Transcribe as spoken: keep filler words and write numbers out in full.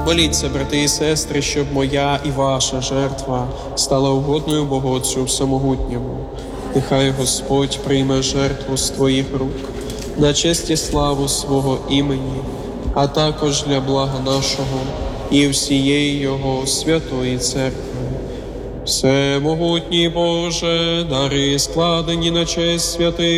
Моліться, брати і сестри, щоб моя і ваша жертва стала угодною Богу Отцю Всемогутньому. Нехай Господь прийме жертву з твоїх рук на честь і славу свого імені, а також для блага нашого і всієї Його святої церкви. Всемогутній Боже, дари складені на честь святих